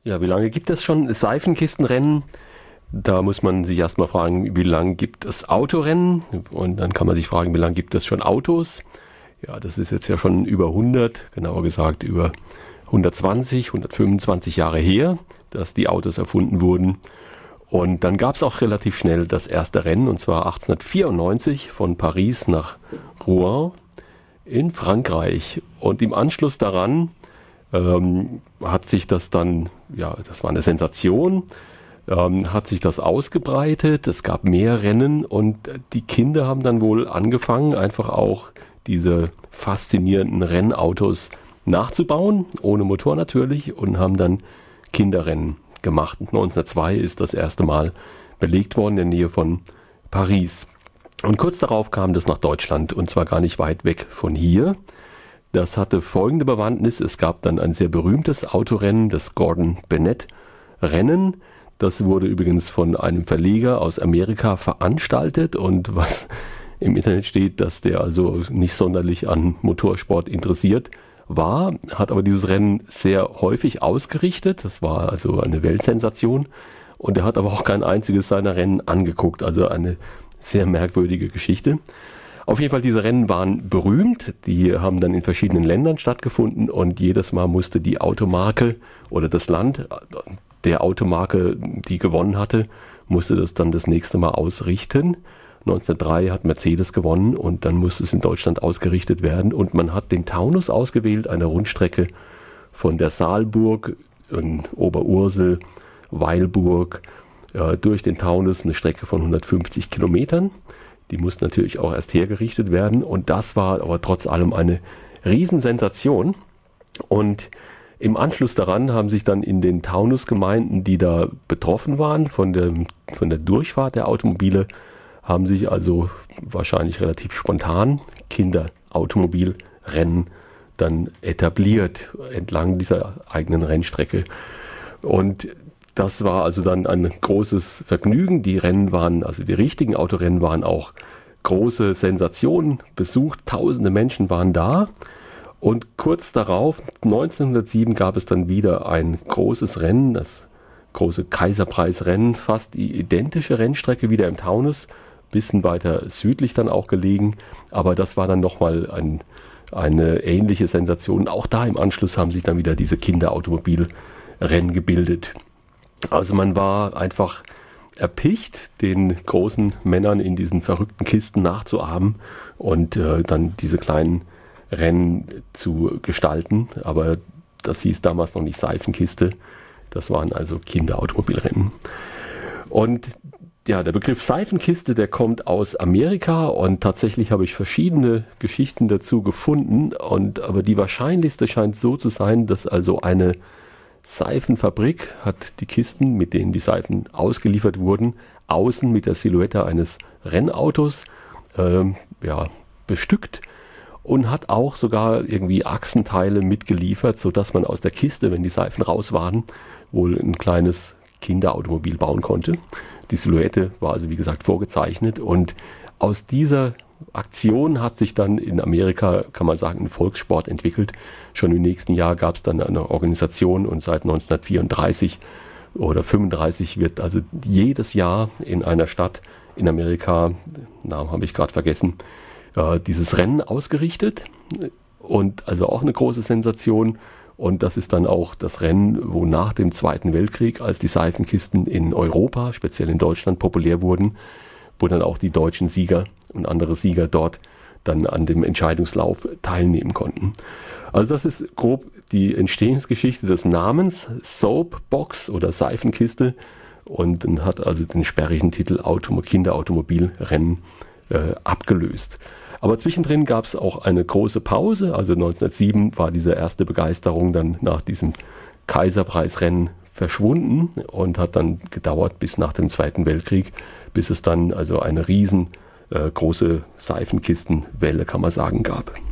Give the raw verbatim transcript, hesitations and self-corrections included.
Ja, wie lange gibt es schon Seifenkistenrennen? Da muss man sich erstmal fragen, wie lange gibt es Autorennen? Und dann kann man sich fragen, wie lange gibt es schon Autos? Ja, das ist jetzt ja schon über hundert, genauer gesagt über hundertzwanzig, hundertfünfundzwanzig Jahre her, dass die Autos erfunden wurden. Und dann gab es auch relativ schnell das erste Rennen, und zwar achtzehnhundertvierundneunzig von Paris nach Rouen in Frankreich. Und im Anschluss daran ähm, hat sich das dann, ja, das war eine Sensation, ähm, hat sich das ausgebreitet. Es gab mehr Rennen und die Kinder haben dann wohl angefangen, einfach auch diese faszinierenden Rennautos nachzubauen, ohne Motor natürlich, und haben dann Kinderrennen gemacht. neunzehnhundertzwei ist das erste Mal belegt worden in der Nähe von Paris. Und kurz darauf kam das nach Deutschland, und zwar gar nicht weit weg von hier. Das hatte folgende Bewandtnis: Es gab dann ein sehr berühmtes Autorennen, das Gordon Bennett Rennen. Das wurde übrigens von einem Verleger aus Amerika veranstaltet, und was im Internet steht, dass der also nicht sonderlich an Motorsport interessiert war, hat aber dieses Rennen sehr häufig ausgerichtet. Das war also eine Weltsensation, und er hat aber auch kein einziges seiner Rennen angeguckt. Also eine sehr merkwürdige Geschichte. Auf jeden Fall, diese Rennen waren berühmt. Die haben dann in verschiedenen Ländern stattgefunden, und jedes Mal musste die Automarke oder das Land der Automarke, die gewonnen hatte, musste das dann das nächste Mal ausrichten. neunzehnhundertdrei hat Mercedes gewonnen, und dann musste es in Deutschland ausgerichtet werden. Und man hat den Taunus ausgewählt, eine Rundstrecke von der Saalburg in Oberursel, Weilburg, äh, durch den Taunus, eine Strecke von hundertfünfzig Kilometern. Die musste natürlich auch erst hergerichtet werden, und das war aber trotz allem eine Riesensensation. Und im Anschluss daran haben sich dann in den Taunusgemeinden, die da betroffen waren von der, von der Durchfahrt der Automobile, haben sich also wahrscheinlich relativ spontan Kinderautomobilrennen dann etabliert entlang dieser eigenen Rennstrecke. Und das war also dann ein großes Vergnügen. Die Rennen waren, also die richtigen Autorennen waren auch große Sensationen besucht. Tausende Menschen waren da. Und kurz darauf, neunzehnhundertsieben, gab es dann wieder ein großes Rennen, das große Kaiserpreisrennen, fast die identische Rennstrecke wieder im Taunus, bisschen weiter südlich dann auch gelegen. Aber das war dann nochmal ein, eine ähnliche Sensation. Auch da im Anschluss haben sich dann wieder diese Kinderautomobilrennen gebildet. Also man war einfach erpicht, den großen Männern in diesen verrückten Kisten nachzuahmen und äh, dann diese kleinen Rennen zu gestalten. Aber das hieß damals noch nicht Seifenkiste. Das waren also Kinderautomobilrennen. Und ja, der Begriff Seifenkiste, der kommt aus Amerika, und tatsächlich habe ich verschiedene Geschichten dazu gefunden. Und aber die wahrscheinlichste scheint so zu sein, dass also eine Seifenfabrik hat die Kisten, mit denen die Seifen ausgeliefert wurden, außen mit der Silhouette eines Rennautos ähm, ja, bestückt, und hat auch sogar irgendwie Achsenteile mitgeliefert, sodass man aus der Kiste, wenn die Seifen raus waren, wohl ein kleines Kinderautomobil bauen konnte. Die Silhouette war also wie gesagt vorgezeichnet, und aus dieser Aktion hat sich dann in Amerika, kann man sagen, ein Volkssport entwickelt. Schon im nächsten Jahr gab es dann eine Organisation, und seit neunzehnhundertvierunddreißig oder fünfunddreißig wird also jedes Jahr in einer Stadt in Amerika, Namen habe ich gerade vergessen, äh, dieses Rennen ausgerichtet, und also auch eine große Sensation. Und das ist dann auch das Rennen, wo nach dem Zweiten Weltkrieg, als die Seifenkisten in Europa, speziell in Deutschland, populär wurden, wo dann auch die deutschen Sieger und andere Sieger dort dann an dem Entscheidungslauf teilnehmen konnten. Also das ist grob die Entstehungsgeschichte des Namens Soapbox oder Seifenkiste, und dann hat also den sperrigen Titel Autom- Kinderautomobilrennen äh, abgelöst. Aber zwischendrin gab es auch eine große Pause. Also neunzehnhundertsieben war diese erste Begeisterung dann nach diesem Kaiserpreisrennen verschwunden und hat dann gedauert bis nach dem Zweiten Weltkrieg, bis es dann also eine riesen äh, große Seifenkistenwelle, kann man sagen, gab.